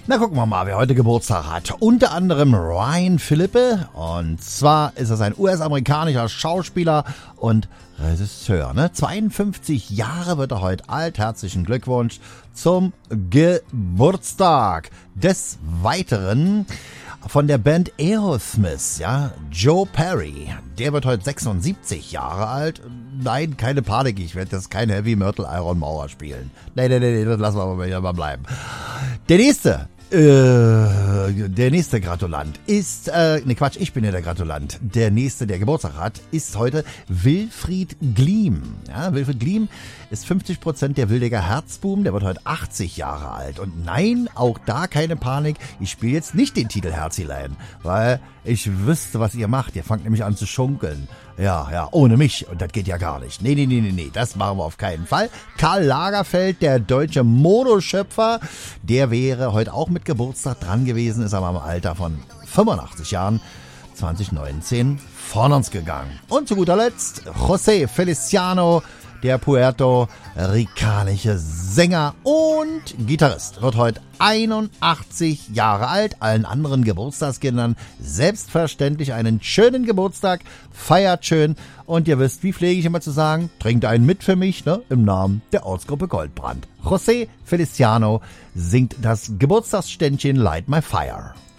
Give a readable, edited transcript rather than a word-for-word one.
Na, gucken wir mal, wer heute Geburtstag hat. Unter anderem Ryan Philippe. Und zwar ist er ein US-amerikanischer Schauspieler und Regisseur. 52 Jahre wird er heute alt. Herzlichen Glückwunsch zum Geburtstag. Des Weiteren von der Band Aerosmith, ja, Joe Perry. Der wird heute 76 Jahre alt. Nein, keine Panik, ich werde jetzt kein Heavy Metal Iron Mauer spielen. Nee, das lassen wir mal bleiben. Der nächste Gratulant ist, ich bin ja der Gratulant. Der nächste, der Geburtstag hat, ist heute Wilfried Gliem. Ja, Wilfried Gliem ist 50% der Wildecker Herzbuben, der wird heute 80 Jahre alt. Und nein, auch da keine Panik, ich spiele jetzt nicht den Titel Herzilein, weil ich wüsste, was ihr macht. Ihr fangt nämlich an zu schunkeln. Ja, ohne mich. Und das geht ja gar nicht. Nee, das machen wir auf keinen Fall. Karl Lagerfeld, der deutsche Modeschöpfer, der wäre heute auch mit Geburtstag dran gewesen, ist aber im Alter von 85 Jahren 2019 von uns gegangen. Und zu guter Letzt José Feliciano, der puerto-ricanische Sänger und Gitarrist, wird heute 81 Jahre alt. Allen anderen Geburtstagskindern selbstverständlich einen schönen Geburtstag, feiert schön und ihr wisst, wie pflege ich immer zu sagen, trinkt einen mit für mich, im Namen der Ortsgruppe Goldbrand. José Feliciano singt das Geburtstagsständchen Light My Fire.